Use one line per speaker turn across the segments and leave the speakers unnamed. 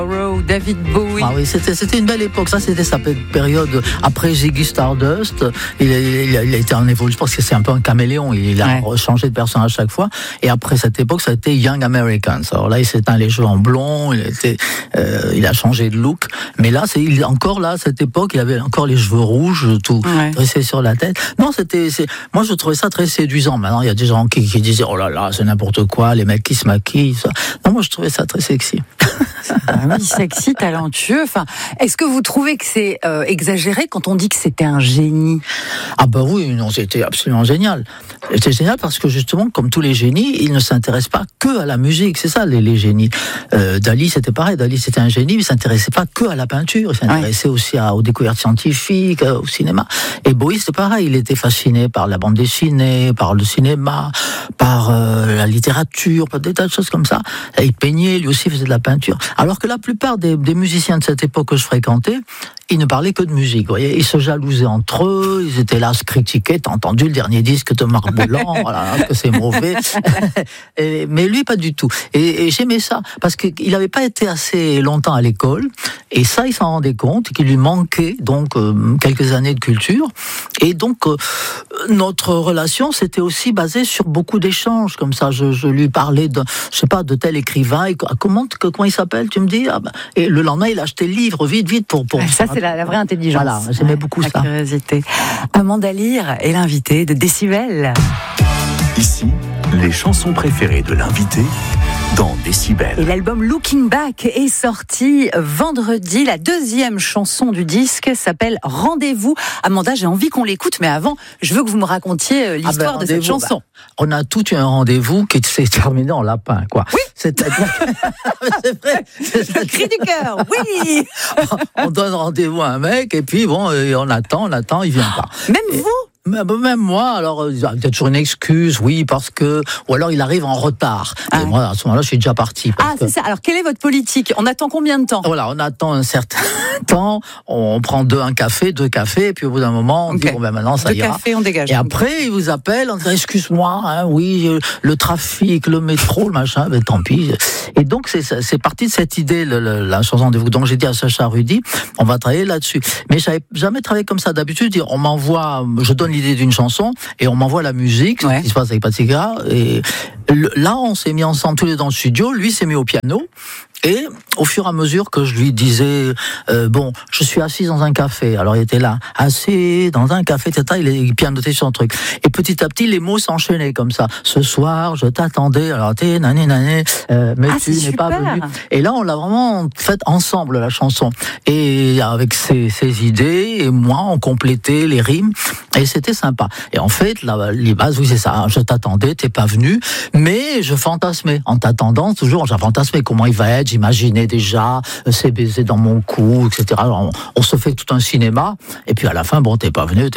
David Bowie.
Ah oui, c'était une belle époque. Ça, c'était sa période après Ziggy Stardust. Il a été en évolution parce que c'est un peu un caméléon. Il a changé de personnage chaque fois. Et après cette époque, ça a été Young Americans. Alors là, il s'est teint les cheveux en blond. Il a changé de look. Mais là, encore là, cette époque, il avait encore les cheveux rouges, tout dressé sur la tête. Non, moi, je trouvais ça très séduisant. Maintenant, il y a des gens qui disaient, oh là là, c'est n'importe quoi, les mecs qui se maquillent, ça. Non, moi, je trouvais ça très sexy.
Oui, sexy, talentueux. Enfin, est-ce que vous trouvez que c'est exagéré quand on dit que c'était un génie ?
Ah bah oui, non, c'était absolument génial. C'était génial parce que justement, comme tous les génies, ils ne s'intéressent pas que à la musique. C'est ça, les génies. Dali, c'était pareil. Dali, c'était un génie, mais il s'intéressait pas que à la peinture. Il s'intéressait aussi aux découvertes scientifiques, au cinéma. Et Bowie, c'était pareil. Il était fasciné par la bande dessinée, par le cinéma, par la littérature, par des tas de choses comme ça. Et il peignait, lui aussi faisait de la peinture. Alors que la plupart des musiciens de cette époque que je fréquentais, ils ne parlaient que de musique. Vous voyez, ils se jalousaient entre eux, ils étaient là à se critiquer. T'as entendu le dernier disque de Marc Bolan, voilà, que c'est mauvais. Mais lui, pas du tout. Et j'aimais ça, parce qu'il n'avait pas été assez longtemps à l'école, et ça, il s'en rendait compte, qu'il lui manquait donc quelques années de culture. Et donc, notre relation, c'était aussi basé sur beaucoup d'échanges, comme ça. Je lui parlais de tel écrivain, et comment il s'appelle, tu me dis, et le lendemain, il achetait le livre, vite, pour
ça, c'est la vraie intelligence.
Voilà, j'aimais beaucoup ça.
Curiosité. Amanda Lear est l'invitée de Décibel.
Ici, les chansons préférées de l'invité dans Décibel.
Et l'album Looking Back est sorti vendredi. La deuxième chanson du disque s'appelle Rendez-vous. Amanda, j'ai envie qu'on l'écoute, mais avant, je veux que vous me racontiez l'histoire de cette chanson.
On a tout eu un rendez-vous qui s'est terminé en lapin, quoi.
Oui.
C'est vrai.
Le cri du cœur, oui.
On donne rendez-vous à un mec, et puis bon, on attend, il vient pas. Même moi, alors il y a peut-être toujours une excuse, oui, ou alors il arrive en retard. Et moi, à ce moment-là, je suis déjà parti.
C'est ça. Alors, quelle est votre politique ? On attend combien de temps ?
Voilà, on attend un certain temps, on prend deux cafés, et puis au bout d'un moment, on dit, bon ben maintenant, ça ira.
2 cafés, on dégage.
Et après, il vous appelle, on dit, excuse-moi, oui, le trafic, le métro, le machin, ben tant pis. Et donc, c'est parti de cette idée, la chanson de vous. Donc, j'ai dit à Sacha Rudy, on va travailler là-dessus. Mais j'avais jamais travaillé comme ça. D'habitude, on m'envoie, je donne l'idée d'une chanson et on m'envoie la musique, ce qui se passe avec Patsiga. Et là, on s'est mis ensemble tous les deux dans le studio. Lui s'est mis au piano. Et au fur et à mesure que je lui disais, je suis assis dans un café. Alors il était là, assis dans un café, etc. Il pianotait sur un truc. Et petit à petit, les mots s'enchaînaient comme ça. Ce soir, je t'attendais. Alors t'es nané, mais tu n'es pas venu. Et là, on l'a vraiment fait ensemble, la chanson. Et avec ses idées, et moi, on complétait les rimes. Et c'était sympa. Et en fait, les bases, oui, c'est ça. Je t'attendais, t'es pas venu. Mais je fantasmais. En t'attendant, toujours, j'ai fantasmé comment il va être. J'imaginais déjà ses baisers dans mon cou, etc. Alors, on se fait tout un cinéma, et puis à la fin, t'es pas venu.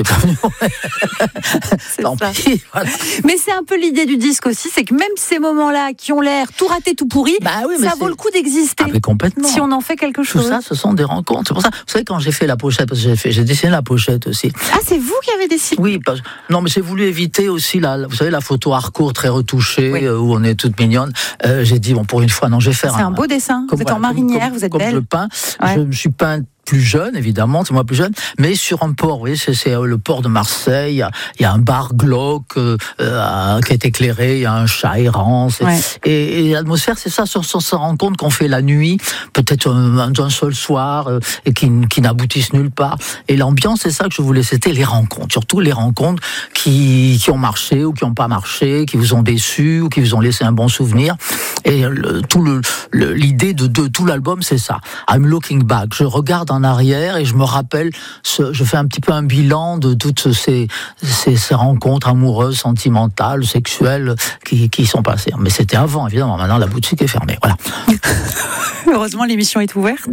Tant pis. Voilà.
Mais c'est un peu l'idée du disque aussi, c'est que même ces moments-là qui ont l'air tout raté, tout pourri, ça vaut le coup d'exister.
Mais complètement.
Si on en fait quelque chose.
Tout ça, ce sont des rencontres. C'est pour ça, vous savez, quand j'ai fait la pochette, parce que j'ai dessiné la pochette aussi.
Ah, c'est vous qui avez dessiné ?
Oui, non, mais j'ai voulu éviter aussi vous savez, la photo hardcore très retouchée, où on est toute mignonne. J'ai dit, pour une fois, non, je vais faire
C'est un beau dessin. Vous êtes en marinière, vous êtes belle.
Comme je peins, je me suis peint plus jeune, évidemment, c'est moi plus jeune, mais sur un port, vous voyez, c'est le port de Marseille, il y a un bar glauque qui est éclairé, il y a un chat errant, et l'atmosphère, c'est ça, sur cette rencontre qu'on fait la nuit, peut-être un seul soir, et qui n'aboutissent nulle part, et l'ambiance, c'est ça que je voulais, c'était les rencontres, surtout les rencontres qui ont marché, ou qui n'ont pas marché, qui vous ont déçu, ou qui vous ont laissé un bon souvenir, et l'idée de tout l'album, c'est ça, I'm looking back, je regarde en arrière et je me rappelle, je fais un petit peu un bilan de toutes ces rencontres amoureuses, sentimentales, sexuelles qui sont passées. Mais c'était avant, évidemment. Maintenant, la boutique est fermée. Voilà.
Heureusement, l'émission est ouverte.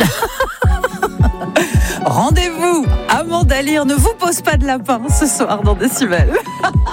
Rendez-vous, Amanda Lear ne vous pose pas de lapin ce soir dans Décibel.